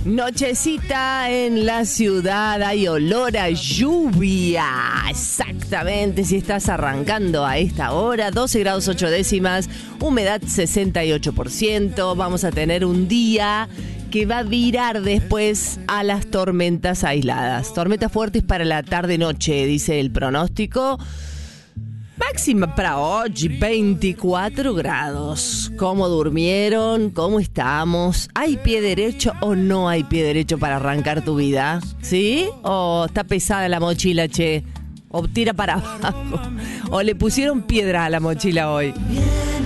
Nochecita en la ciudad, hay olor a lluvia. Exactamente, si estás arrancando a esta hora, 12 grados 8 décimas, humedad 68%. Vamos a tener un día que va a virar después a las tormentas aisladas. Tormentas fuertes para la tarde-noche, dice el pronóstico. Máxima para hoy, 24 grados. ¿Cómo durmieron? ¿Cómo estamos? ¿Hay pie derecho o no hay pie derecho para arrancar tu vida? ¿Sí? ¿O está pesada la mochila, che? ¿O tira para abajo? ¿O le pusieron piedra a la mochila hoy?